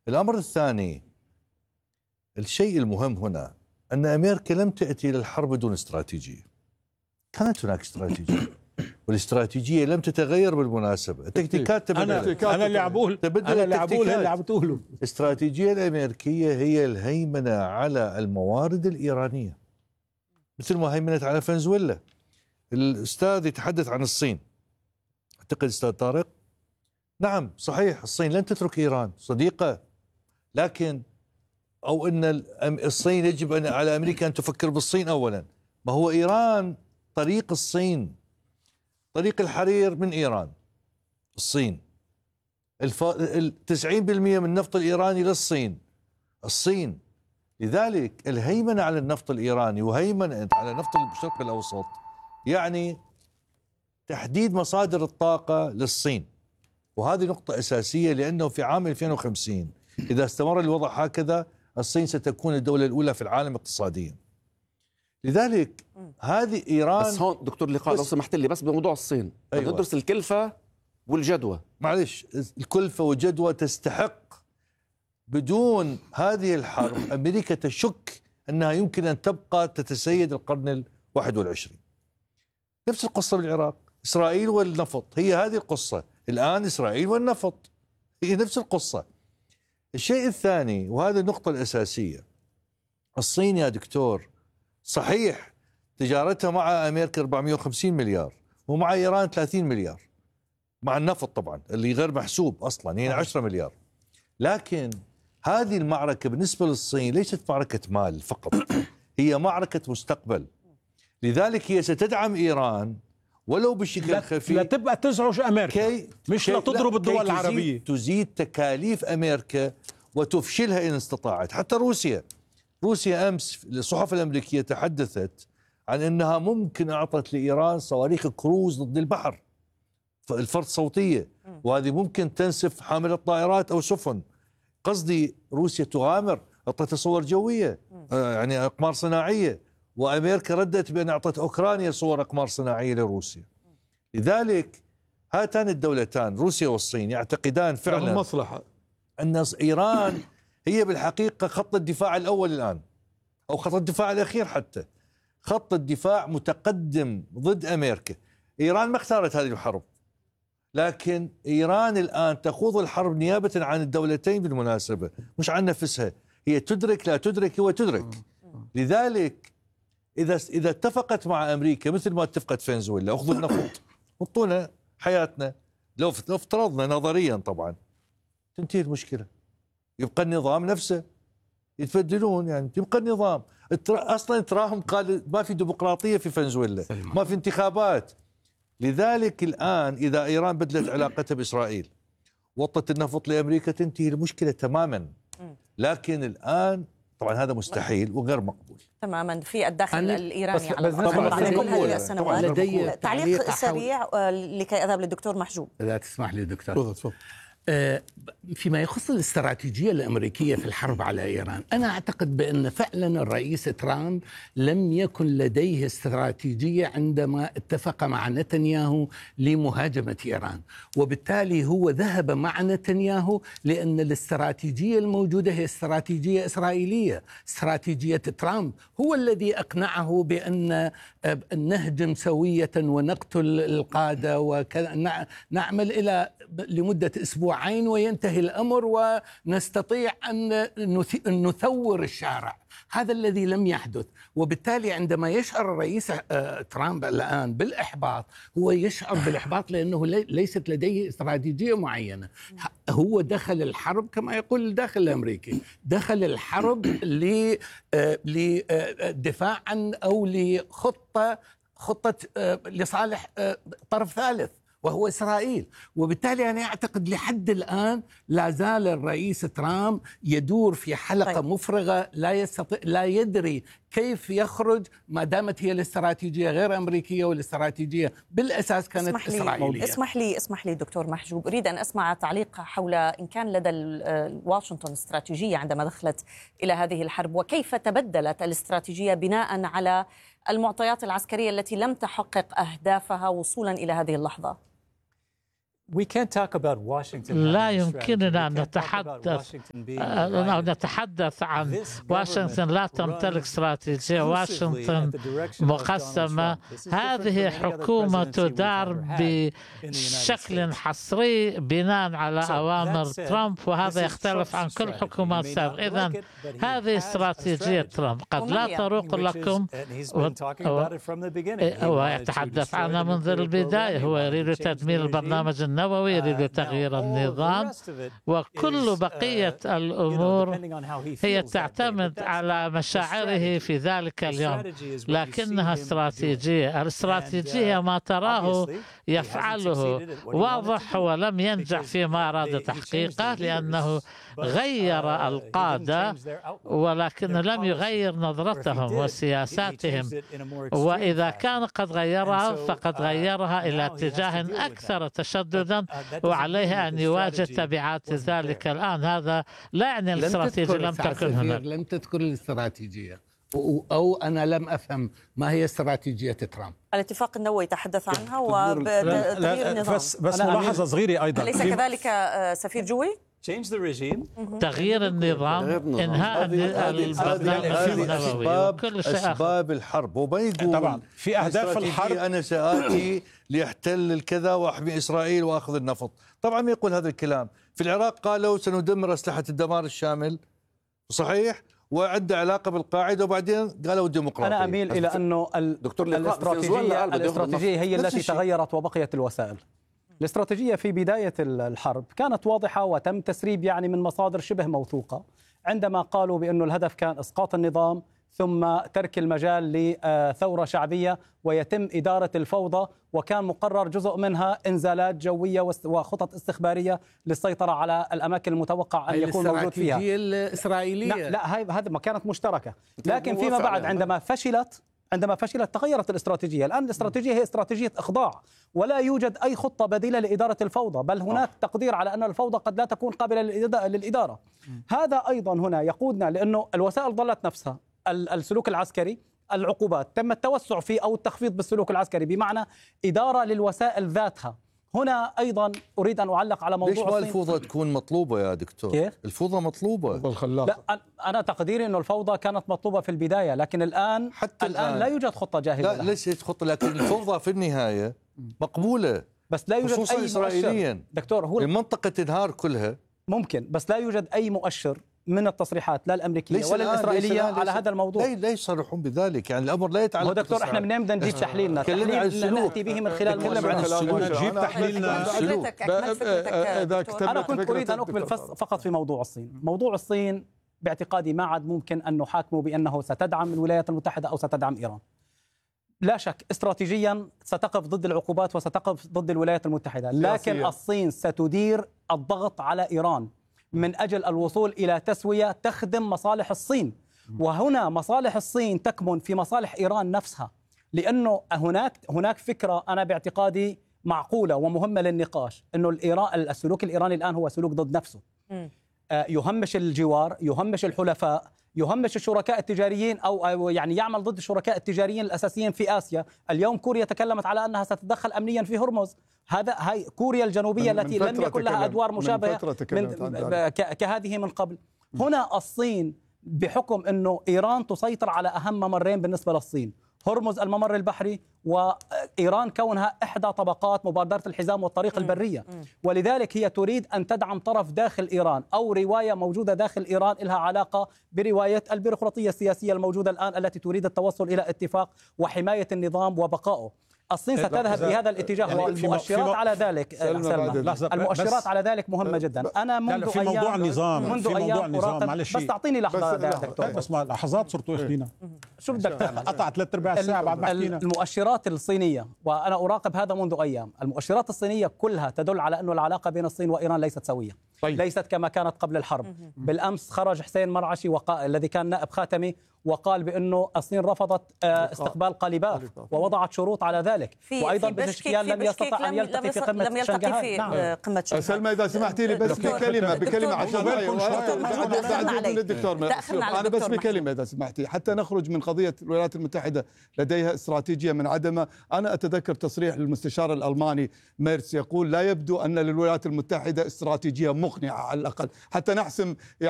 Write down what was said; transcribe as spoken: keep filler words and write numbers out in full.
الأمر الثاني، الشيء المهم هنا أن أمريكا لم تأتي للحرب بدون استراتيجية. كانت هناك استراتيجية، والاستراتيجية لم تتغير بالمناسبة. التكتيكات تبدلت. أنا, أنا اللي عبول أنا اللي عبول اللي عبتوله. الاستراتيجية الأمريكية هي الهيمنة على الموارد الإيرانية، مثل ما هيمنت على فنزويلا. الأستاذ يتحدث عن الصين، أعتقد أستاذ طارق، نعم صحيح الصين لن تترك إيران صديقة، لكن أو أن الصين يجب أن على أمريكا أن تفكر بالصين أولا. ما هو إيران طريق الصين، طريق الحرير من إيران الصين، الف... تسعين بالمئة من النفط الإيراني للصين الصين. لذلك الهيمنة على النفط الإيراني وهيمنة على نفط الشرق الأوسط يعني تحديد مصادر الطاقة للصين، وهذه نقطة أساسية، لأنه في عام ألفين وخمسين إذا استمر الوضع هكذا الصين ستكون الدولة الأولى في العالم اقتصاديا. لذلك هذه إيران. بس هون دكتور لقاء لو سمحت لي، بس بموضوع الصين أيوة. ندرس الكلفة والجدوى. معلش، الكلفة والجدوى تستحق. بدون هذه الحرب أمريكا تشك أنها يمكن أن تبقى تتسيد القرن الواحد والعشرين. نفس القصة بالعراق، إسرائيل والنفط، هي هذه القصة الآن، إسرائيل والنفط هي نفس القصة. الشيء الثاني وهذا النقطة الأساسية، الصين يا دكتور صحيح تجارتها مع أمريكا أربعمئة وخمسين مليار ومع إيران ثلاثين مليار، مع النفط طبعا اللي غير محسوب أصلا هي عشرة مليار. لكن هذه المعركة بالنسبة للصين ليست معركة مال فقط، هي معركة مستقبل. لذلك هي ستدعم إيران ولو بشكل خفي، لا تبقى تزعج أمريكا كي مش لا تضرب الدول كي العربية، تزيد, تزيد تكاليف أمريكا وتفشلها إن استطاعت. حتى روسيا روسيا أمس الصحف الأمريكية تحدثت عن أنها ممكن أعطت لإيران صواريخ كروز ضد البحر الفرد صوتية، وهذه ممكن تنسف حاملة طائرات أو سفن. قصدي روسيا تغامر، أعطت صور جوية آه يعني أقمار صناعية، وأمريكا ردت بأن أعطت أوكرانيا صور أقمار صناعية لروسيا. لذلك هاتان الدولتان روسيا والصين يعتقدان فعلا مصلحة أن إيران هي بالحقيقة خط الدفاع الأول الآن، أو خط الدفاع الأخير، حتى خط الدفاع متقدم ضد أمريكا. إيران ما اختارت هذه الحرب، لكن إيران الآن تخوض الحرب نيابة عن الدولتين بالمناسبة، مش عن نفسها. هي تدرك لا تدرك هو تدرك. لذلك إذا إذا اتفقت مع أمريكا مثل ما اتفقت فنزويلا، أخذوا النفط حطونا حياتنا، لو افترضنا نظريا طبعا تنتهي المشكلة، يبقى النظام نفسه، يتبدلون يعني يبقى النظام. أصلا تراهم قال ما في ديمقراطية في فنزويلا، ما في انتخابات. لذلك الآن إذا إيران بدلت علاقتها بإسرائيل وطت النفط لأمريكا تنتهي المشكلة تماما. لكن الآن طبعا هذا مستحيل وغير مقبول تماما في الداخل الإيراني على طبعا على كل هذه السنوات. لدي تعليق سريع لكي أذهب للدكتور محجوب. إذا تسمح لي دكتور. فيما يخص الاستراتيجية الأمريكية في الحرب على إيران، أنا أعتقد بأن فعلا الرئيس ترامب لم يكن لديه استراتيجية عندما اتفق مع نتنياهو لمهاجمة إيران، وبالتالي هو ذهب مع نتنياهو لأن الاستراتيجية الموجودة هي استراتيجية إسرائيلية. استراتيجية ترامب هو الذي أقنعه بأن نهجم سوية ونقتل القادة ونعمل إلى لمدة أسبوع عين وينتهي الأمر ونستطيع أن نثور الشارع. هذا الذي لم يحدث، وبالتالي عندما يشعر الرئيس ترامب الآن بالإحباط، هو يشعر بالإحباط لأنه ليست لديه استراتيجية معينة. هو دخل الحرب كما يقول الداخل الأمريكي، دخل الحرب لدفاع عن أو لخطة خطة لصالح طرف ثالث وهو إسرائيل. وبالتالي أنا أعتقد لحد الآن لا زال الرئيس ترامب يدور في حلقة طيب. مفرغة، لا يستطيع لا يدري كيف يخرج ما دامت هي الاستراتيجية غير أمريكية والاستراتيجية بالأساس كانت اسمح إسرائيلية. لي اسمح لي اسمح لي دكتور محجوب، أريد أن أسمع تعليق حول إن كان لدى واشنطن استراتيجية عندما دخلت إلى هذه الحرب، وكيف تبدلت الاستراتيجية بناء على المعطيات العسكرية التي لم تحقق أهدافها وصولا إلى هذه اللحظة. لا يمكننا أن نتحدث أو نتحدث عن واشنطن لا تمتلك استراتيجية. واشنطن مقسمة. هذه حكومة تدار بشكل حصري بناء على أوامر ترامب، وهذا يختلف عن كل حكومات سابقة. إذن هذه استراتيجية ترامب قد لا تروق لكم، هو يتحدث عنها منذ البداية. هو يريد تدمير البرنامج النووي، يريد تغيير النظام، وكل بقية الأمور هي تعتمد على مشاعره في ذلك اليوم، لكنها استراتيجية. الاستراتيجية ما تراه يفعله واضح، ولم ينجح فيما أراد تحقيقه لأنه غير القادة ولكن لم يغير نظرتهم وسياساتهم، وإذا كان قد غيرها فقد غيرها إلى اتجاه أكثر تشددا، وعليه أن يواجه تبعات ذلك الآن. هذا لا يعني الاستراتيجية لم تكن هناك. لم تذكر الاستراتيجية، أو أنا لم أفهم ما هي استراتيجية ترامب. الاتفاق النووي تحدث عنها وتغيير النظام. بس, بس ملاحظة صغيرة أيضا، أليس كذلك سفير جوي؟ تغيير النظام، إنهاء البرنامج النووي، كل شيء أسباب الحرب. وما يقول طبعا في أهداف الحرب أنا سآتي ليحتل الكذا وأحمي إسرائيل وأخذ النفط. طبعا ما يقول هذا الكلام. في العراق قالوا سندمر أسلحة الدمار الشامل، صحيح، وعنده علاقة بالقاعدة، وبعدين قالوا الديمقراطية. أنا أميل إلى أنه الاستراتيجية, الإستراتيجية هي التي تغيرت وبقيت الوسائل. الاستراتيجية في بداية الحرب كانت واضحة وتم تسريب يعني من مصادر شبه موثوقة، عندما قالوا بأنه الهدف كان إسقاط النظام ثم ترك المجال لثورة شعبية ويتم إدارة الفوضى، وكان مقرر جزء منها إنزالات جوية وخطط استخبارية للسيطرة على الأماكن المتوقع أن يكون موجود فيها. الاستراتيجية الإسرائيلية لا هاي هذا ما كانت مشتركة، لكن فيما بعد عندما فشلت عندما فشلت تغيرت الاستراتيجية. الآن الاستراتيجية هي استراتيجية إخضاع، ولا يوجد أي خطة بديلة لإدارة الفوضى، بل هناك تقدير على أن الفوضى قد لا تكون قابلة للإدارة. هذا أيضا هنا يقودنا لأنه الوسائل ظلت نفسها. السلوك العسكري، العقوبات، تم التوسع في أو التخفيض بالسلوك العسكري بمعنى إدارة للوسائل ذاتها. هنا أيضا أريد أن أعلق على موضوع ليش ما الفوضى تكون مطلوبة يا دكتور؟ كيف؟ الفوضى مطلوبة. لا أنا تقديري أنه الفوضى كانت مطلوبة في البداية، لكن الآن حتى الآن, الآن الآن لا يوجد خطة جاهزة. لا ليست خطة، لكن الفوضى في النهاية مقبولة، بس لا يوجد أي إسرائيليا. دكتور هو المنطقة تنهار كلها ممكن، بس لا يوجد أي مؤشر من التصريحات لا الأمريكية ولا الإسرائيلية على هذا الموضوع. لا يصرحون بذلك، يعني الأمر لا يتعلق. هو دكتور احنا بنعم بدنا نجيب تحليلنا، تحليل نأتي به من خلال نجيب تحليلنا. أنا كنت أريد أن أكمل فقط في موضوع الصين. موضوع الصين باعتقادي ما عاد ممكن أن نحاكمه بأنه ستدعم الولايات المتحدة أو ستدعم إيران. لا شك استراتيجيا ستقف ضد العقوبات وستقف ضد الولايات المتحدة، لكن الصين ستدير الضغط على إيران من أجل الوصول إلى تسوية تخدم مصالح الصين. وهنا مصالح الصين تكمن في مصالح إيران نفسها، لأنه هناك هناك فكرة أنا باعتقادي معقولة ومهمة للنقاش، أنه الإيران السلوك الإيراني الآن هو سلوك ضد نفسه، يهمش الجوار، يهمش الحلفاء، يهمش الشركاء التجاريين أو, أو يعني يعمل ضد الشركاء التجاريين الأساسيين في آسيا. اليوم كوريا تكلمت على أنها ستتدخل أمنيا في هرمز. هذا هاي كوريا الجنوبية التي لم يكن لها أدوار مشابهة من من كهذه من قبل. هنا الصين بحكم أنه إيران تسيطر على أهم ممرين بالنسبة للصين، هرمز الممر البحري، وإيران كونها إحدى طبقات مبادرة الحزام والطريق البرية، ولذلك هي تريد أن تدعم طرف داخل إيران أو رواية موجودة داخل إيران لها علاقة برواية البيروقراطية السياسية الموجودة الآن التي تريد التوصل إلى اتفاق وحماية النظام وبقائه. الصين ستذهب بهذا الاتجاه، والمؤشرات على ذلك المؤشرات على ذلك مهمة جدا. أنا منذ في موضوع أيام النظام منذ في موضوع النظام بس تعطيني لحظة بس, دكتور. بس ما لحظات صرتوا اخذينا شو بدك تعمل؟ قطع ثلاث ارباع الساعة بعد ما حكينا. المؤشرات الصينية، وأنا أراقب هذا منذ أيام، المؤشرات الصينية كلها تدل على أنه العلاقة بين الصين وإيران ليست سوية. طيب. ليست كما كانت قبل الحرب. بالأمس خرج حسين مرعشي وقا... الذي كان نائب خاتمي وقال بأنه الصين رفضت استقبال قاليباف ووضعت شروط على ذلك. وأيضا بزشكيان لم يستطع أن يلتقي في قمة لم يلتقي في نعم. قمة شنغهاي. سلمى إذا سمحتي لي بس بكلمة بكلمة عشان الدكتور أنا بس بكلمة إذا سمحتي حتى نخرج من قضية الولايات المتحدة لديها استراتيجية من عدمها. أنا أتذكر تصريح للمستشار الألماني ميرتس يقول لا يبدو أن للولايات المتحدة استراتيجية مقنعة على الأقل حتى نحسم